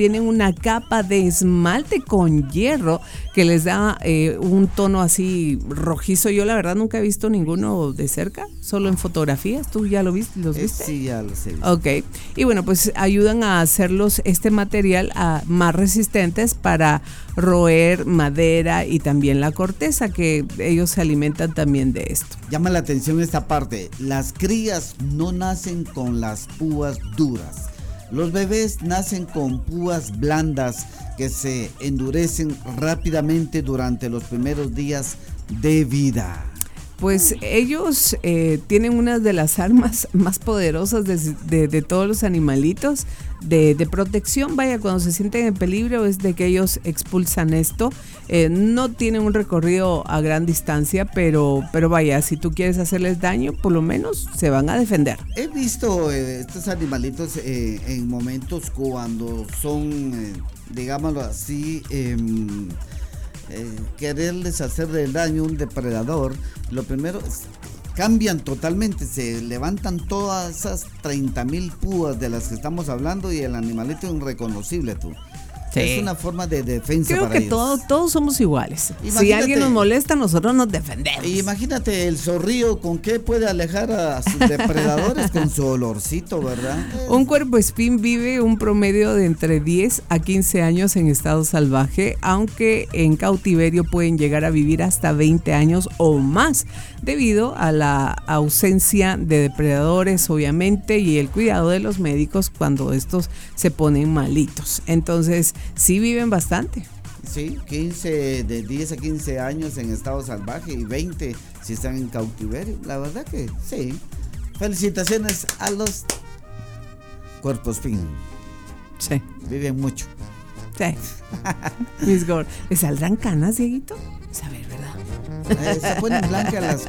tienen una capa de esmalte con hierro que les da un tono así rojizo. Yo la verdad nunca he visto ninguno de cerca, solo en fotografías. ¿Tú ya los viste? Sí, ya los he visto. Ok, y bueno, pues ayudan a hacerlos este material más resistentes para roer madera y también la corteza, que ellos se alimentan también de esto. Llama la atención esta parte, las crías no nacen con las púas duras. Los bebés nacen con púas blandas que se endurecen rápidamente durante los primeros días de vida. Pues ellos tienen una de las armas más poderosas de todos los animalitos de protección. Vaya, cuando se sienten en peligro es de que ellos expulsan esto. No tienen un recorrido a gran distancia, pero vaya, si tú quieres hacerles daño, por lo menos se van a defender. He visto estos animalitos en momentos cuando son, digámoslo así, quererles hacerle daño a un depredador. Lo primero es, cambian totalmente, se levantan todas esas 30,000 púas de las que estamos hablando y el animalito es irreconocible, tú. Sí. Es una forma de defensa. Creo para que ellos. Todos somos iguales. Si alguien nos molesta, nosotros nos defendemos. Imagínate el zorrillo, ¿con qué puede alejar a sus depredadores? Con su olorcito, ¿verdad? Un puercoespín vive un promedio de entre 10 a 15 años en estado salvaje, aunque en cautiverio pueden llegar a vivir hasta 20 años o más, debido a la ausencia de depredadores, obviamente, y el cuidado de los médicos cuando estos se ponen malitos. Entonces, sí viven bastante. Sí, de 10 a 15 años en estado salvaje y 20 si están en cautiverio. La verdad que sí. Felicitaciones a los puercoespín. Sí. Viven mucho. Sí. Miss Gore, ¿le saldrán canas, Dieguito? Saber, ¿verdad? Se ponen blancas las